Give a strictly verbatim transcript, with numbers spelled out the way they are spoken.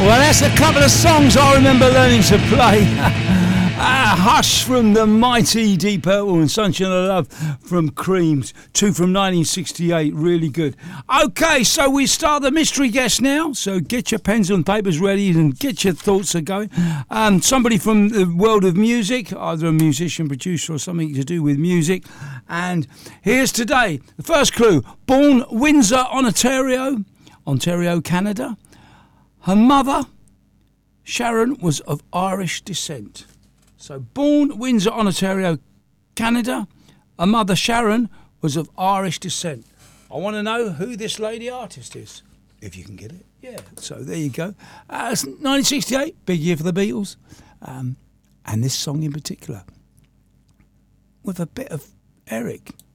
Well, that's a couple of songs I remember learning to play. Ah, Hush from the mighty Deep Purple and Sunshine of Love from Creams. Two from nineteen sixty-eight, really good. Okay, so we start the mystery guest now. So get your pens and papers ready and get your thoughts going. Um, somebody from the world of music, either a musician, producer or something to do with music. And here's today, the first clue. Born Windsor, Ontario, Ontario, Canada. Her mother, Sharon, was of Irish descent. So, born Windsor, Ontario, Canada. Her mother, Sharon, was of Irish descent. I want to know who this lady artist is, if you can get it. Yeah, so there you go. Uh, it's nineteen sixty-eight, big year for the Beatles. Um, and this song in particular, with a bit of Eric